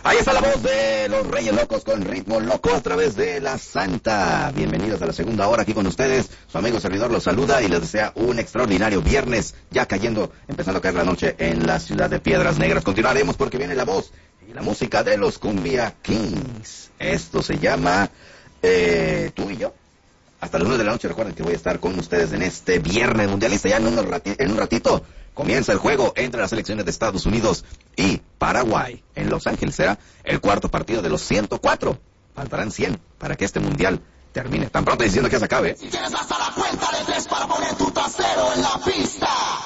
Ahí está la voz de los Reyes Locos con ritmo loco a través de la Santa. Bienvenidos a la segunda hora aquí con ustedes. Su amigo servidor los saluda y les desea un extraordinario viernes, ya empezando a caer la noche en la ciudad de Piedras Negras. Continuaremos porque viene la voz y la música de los Cumbia Kings. Esto se llama Tú y Yo. Hasta las 9 de la noche, recuerden que voy a estar con ustedes en este viernes mundialista. Ya en un ratito comienza el juego entre las selecciones de Estados Unidos y Paraguay. En Los Ángeles será el cuarto partido de los 104. Faltarán 100 para que este mundial termine. Tan pronto diciendo que se acabe. Si tienes hasta la cuenta de 3 para poner tu trasero en la pista.